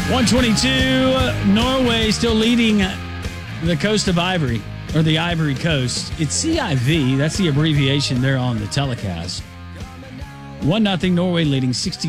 122, Norway still leading the coast of Ivory, or the Ivory Coast. It's CIV. That's the abbreviation there on the telecast. 1-0, Norway leading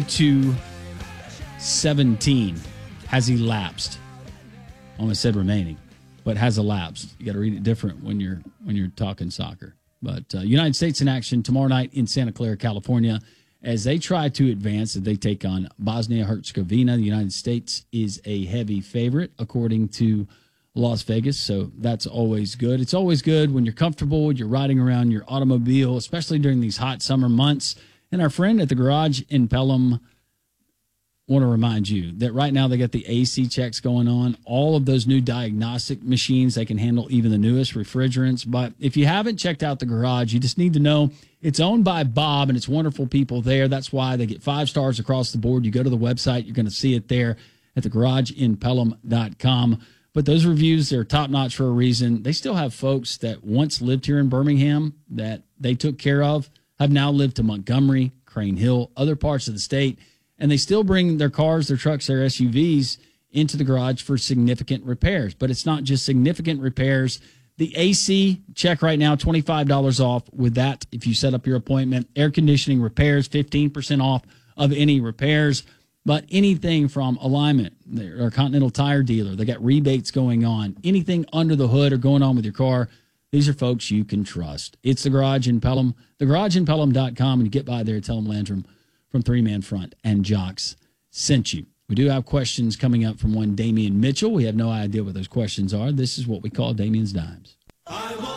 62-17. Has elapsed. Almost said remaining, but has elapsed. You got to read it different when you're talking soccer. But United States in action tomorrow night in Santa Clara, California, as they try to advance, as they take on Bosnia-Herzegovina. The United States is a heavy favorite, according to Las Vegas, so that's always good. It's always good when you're comfortable, you're riding around your automobile, especially during these hot summer months. And our friend at the garage in Pelham want to remind you that right now they got the AC checks going on. All of those new diagnostic machines, they can handle even the newest refrigerants. But if you haven't checked out the garage, you just need to know it's owned by Bob, and it's wonderful people there. That's why they get 5 stars across the board. You go to the website, you're going to see it there at thegarageinpelham.com. But those reviews, they're top-notch for a reason. They still have folks that once lived here in Birmingham that they took care of, have now lived to Montgomery, Crane Hill, other parts of the state, and they still bring their cars, their trucks, their SUVs into the garage for significant repairs. But it's not just significant repairs. The AC check right now, $25 off with that if you set up your appointment. Air conditioning repairs, 15% off of any repairs. But anything from alignment or Continental Tire dealer, they got rebates going on. Anything under the hood or going on with your car, these are folks you can trust. It's the Garage in Pelham, thegarageinpelham.com, and you get by there, tell them Landrum from Three Man Front and Jocks sent you. We do have questions coming up from one Damian Mitchell. We have no idea what those questions are. This is what we call Damian's Dimes.